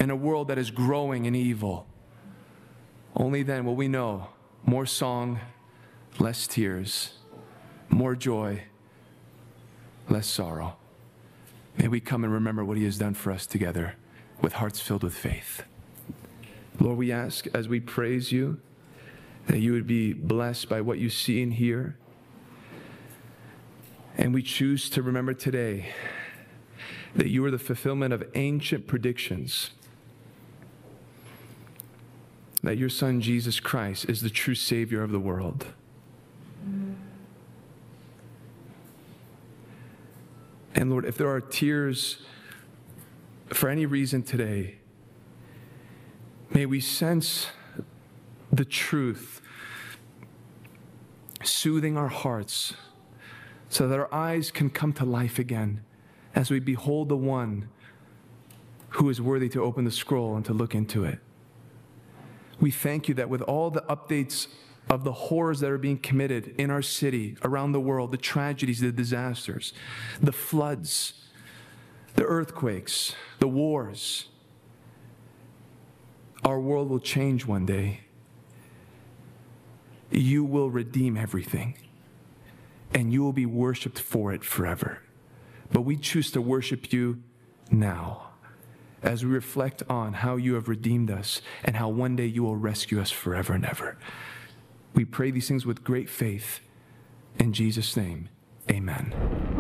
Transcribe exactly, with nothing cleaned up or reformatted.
in a world that is growing in evil. Only then will we know more song, less tears, more joy, less sorrow. May we come and remember what he has done for us together with hearts filled with faith. Lord, we ask as we praise you that you would be blessed by what you see and hear. And we choose to remember today that you are the fulfillment of ancient predictions, that your Son, Jesus Christ, is the true Savior of the world. And Lord, if there are tears for any reason today, may we sense the truth soothing our hearts so that our eyes can come to life again as we behold the one who is worthy to open the scroll and to look into it. We thank you that with all the updates of the horrors that are being committed in our city, around the world, the tragedies, the disasters, the floods, the earthquakes, the wars, our world will change one day. You will redeem everything, and you will be worshiped for it forever. But we choose to worship you now as we reflect on how you have redeemed us and how one day you will rescue us forever and ever. We pray these things with great faith. In Jesus' name, amen.